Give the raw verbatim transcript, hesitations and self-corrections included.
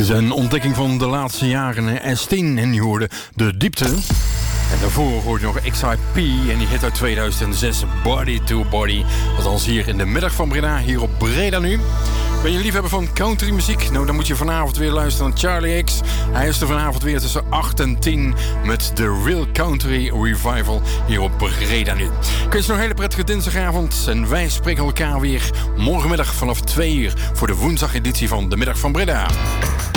is een ontdekking van de laatste jaren. S tien en die hoorde De Diepte. En daarvoor hoorde je nog X I P en die hit uit tweeduizend zes, Body to Body. Althans hier in de middag van Breda, hier op Breda Nu. Ben je liefhebber van countrymuziek? Nou, dan moet je vanavond weer luisteren naar Charlie X. Hij is er vanavond weer tussen acht en tien met de Real Country Revival hier op Breda Nu. Ik wens je nog een hele prettige dinsdagavond en wij spreken elkaar weer morgenmiddag vanaf twee uur voor de woensdageditie van de Middag van Breda.